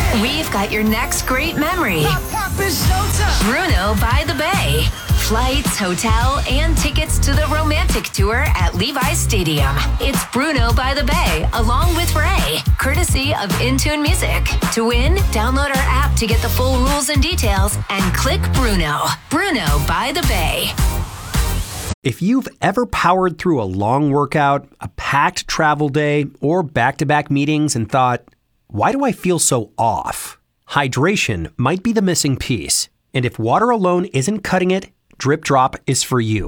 We've got your next great memory. Bruno by the Bay. Flights, hotel, and tickets to the romantic tour at Levi's Stadium. It's Bruno by the Bay, along with Ray, courtesy of Intune Music. To win, download our app to get the full rules and details and click Bruno. Bruno by the Bay. If you've ever powered through a long workout, a packed travel day, or back-to-back meetings and thought, why do I feel so off? Hydration might be the missing piece. And if water alone isn't cutting it, Drip Drop is for you.